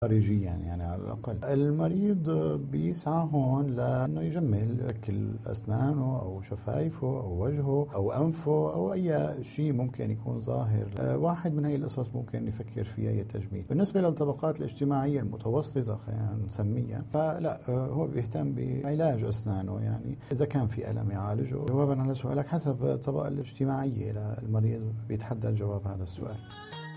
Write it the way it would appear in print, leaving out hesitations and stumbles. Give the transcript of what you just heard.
خارجيا يعني على الأقل. المريض بيسعى هون لأنه يجمل شكل أسنانه أو شفايفه أو وجهه أو أنفه أو أي شيء ممكن يكون ظاهر. واحد من هاي القصص ممكن نفكر فيها هي التجميل. بالنسبة للطبقات الاجتماعية المتوسطة خلينا نسميها، فلا هو بيهتم بعلاج أسنانه، يعني إذا كان في ألم يعالجه. جوابا على سؤالك، حسب الطبقة الاجتماعية للمريض بيتحدد جواب هذا السؤال.